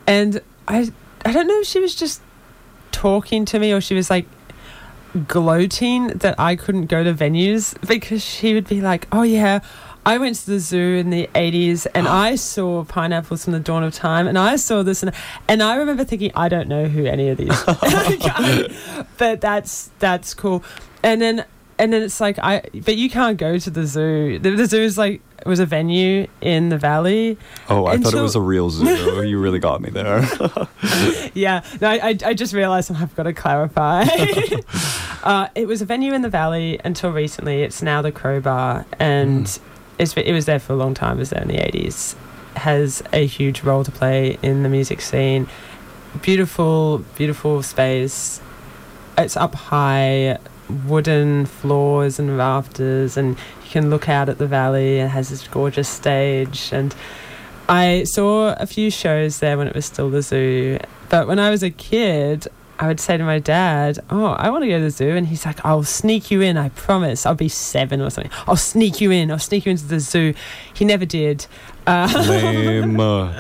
And I don't know if she was just talking to me or she was like gloating that I couldn't go to venues, because she would be like, oh yeah, I went to the zoo in the 80s and I saw Pineapples from the Dawn of Time and I saw this, and I remember thinking, I don't know who any of these but that's cool. And then it's like, but you can't go to the zoo. The zoo is like, it was a venue in the valley. Oh, I thought it was a real zoo. You really got me there. Yeah. No, I just realised I've got to clarify. It was a venue in the valley until recently. It's now the Crowbar, and it was there for a long time. It was there in the 80s. Has a huge role to play in the music scene. Beautiful, beautiful space. It's up high, wooden floors and rafters, and you can look out at the valley. It has this gorgeous stage, and I saw a few shows there when it was still the zoo. But when I was a kid, I would say to my dad, oh, I want to go to the zoo. And he's like, I'll sneak you in, I promise. I'll be 7 or something. I'll sneak you into the zoo. He never did. Lame.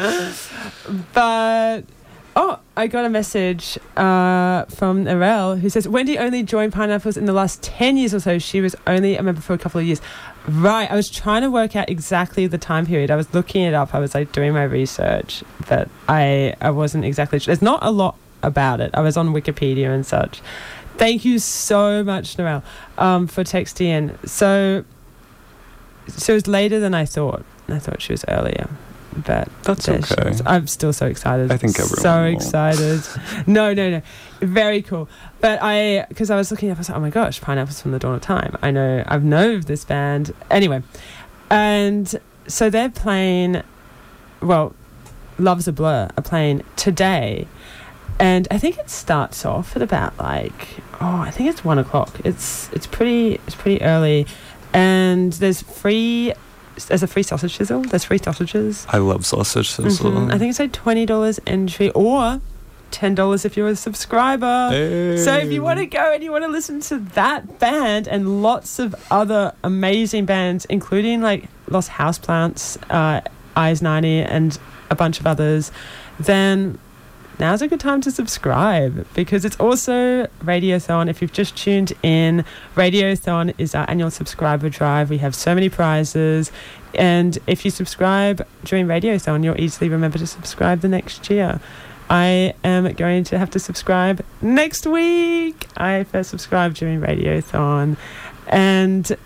But, I got a message from Narelle who says, Wendy only joined Pineapples in the last 10 years or so. She was only a member for a couple of years. Right. I was trying to work out exactly the time period. I was looking it up. I was like doing my research, but I wasn't exactly sure. There's not a lot about it. I was on Wikipedia and such. Thank you so much, Narelle, for texting in. So it was later than I thought. I thought she was earlier, but that's okay. I'm still so excited. I think everyone so will. excited. No, very cool. But because I was looking up, I was like, oh my gosh, Pineapples from the Dawn of Time. I've known of this band anyway, and so they're playing. Well, Love's a Blur are playing today. And I think it starts off at about I think it's 1 o'clock. It's pretty early, and there's a free sausage sizzle. There's free sausages. I love sausage sizzle. Mm-hmm. I think it's like $20 entry or $10 if you're a subscriber. Hey. So if you want to go and you want to listen to that band and lots of other amazing bands, including like Lost Houseplants, Eyes 90, and a bunch of others, then now's a good time to subscribe, because it's also Radiothon. If you've just tuned in, Radiothon is our annual subscriber drive. We have so many prizes, and if you subscribe during Radiothon, you'll easily remember to subscribe the next year. I am going to have to subscribe next week. I first subscribed during Radiothon, and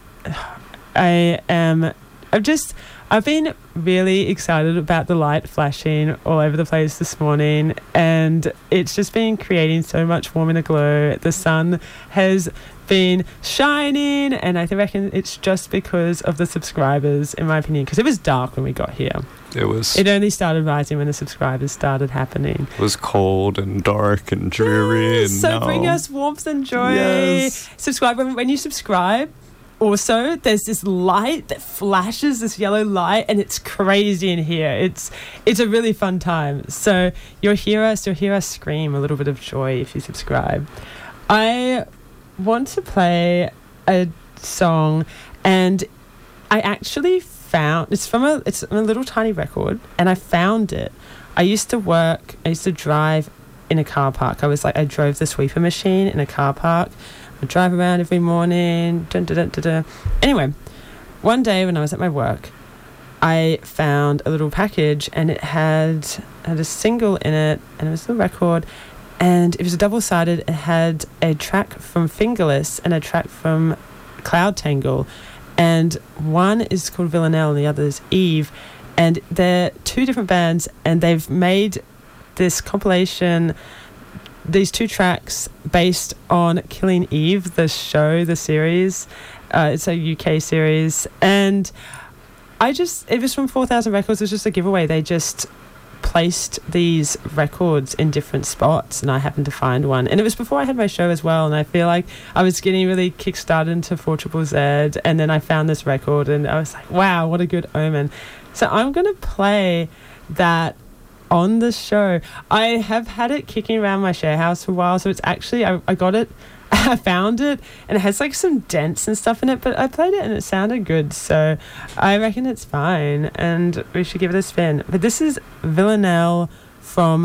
I've been really excited about the light flashing all over the place this morning, and it's just been creating so much warm and a glow. The sun has been shining, and I reckon it's just because of the subscribers, in my opinion, because it was dark when we got here. It only started rising when the subscribers started happening. It was cold and dark and dreary. Yes, so bring us warmth and joy. Yes. Subscribe. When you subscribe, also, there's this light that flashes, this yellow light, and it's crazy in here. It's a really fun time. So you'll hear us scream a little bit of joy if you subscribe. I want to play a song, and I actually found it's a little tiny record, and I found it. I used to drive in a car park. I drove the sweeper machine in a car park. I drive around every morning. Anyway, one day when I was at my work, I found a little package, and it had a single in it, and it was a record, and it was a double-sided. It had a track from Fingerless and a track from Cloud Tangle, and one is called Villanelle and the other is Eve, and they're two different bands, and they've made this compilation, these two tracks based on Killing Eve, the show, the series. It's a UK series, and it was from 4,000 Records. It was just a giveaway. They just placed these records in different spots, and I happened to find one, and it was before I had my show as well, and I feel like I was getting really kickstarted into 4ZZZ, and then I found this record, and I was like, wow, what a good omen. So I'm going to play that on the show. I have had it kicking around my share house for a while, so it's actually, I got it, I found it, and it has like some dents and stuff in it, but I played it and it sounded good, so I reckon it's fine, and we should give it a spin. But this is Villanelle from